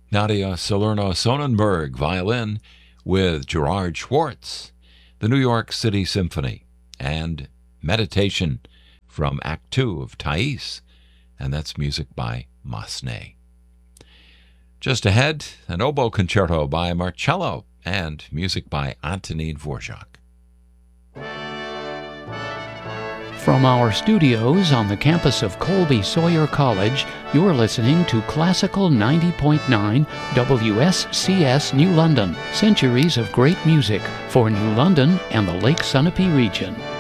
Nadia Salerno Sonnenberg, violin, with Gerard Schwartz, the New York City Symphony, and Meditation from Act 2 of Thais, and that's music by Massenet. Just ahead, an oboe concerto by Marcello and music by Antonin Dvorak. From our studios on the campus of Colby Sawyer College, you're listening to Classical 90.9 WSCS New London, centuries of great music for New London and the Lake Sunapee region.